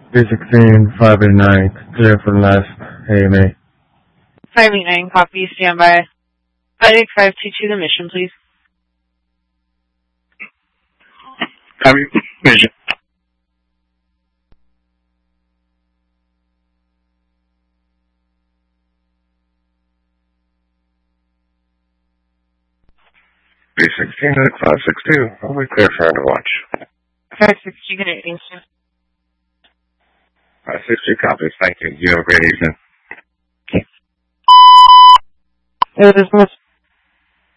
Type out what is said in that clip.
B16, 589, clear for the last AMA. 589, copy, standby. 58522, the mission, please. Copy, mission. B16, 562, I'll be clear for Underwatch. 562, good evening, sir. 562 copies, thank you. You have a great evening. It is Miss